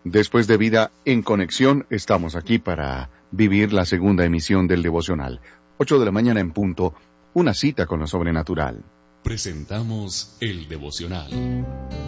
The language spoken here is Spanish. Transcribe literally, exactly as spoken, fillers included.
Después de Vida en Conexión, estamos aquí para vivir la segunda emisión del devocional. Ocho de la mañana en punto, una cita con lo sobrenatural. Presentamos el devocional.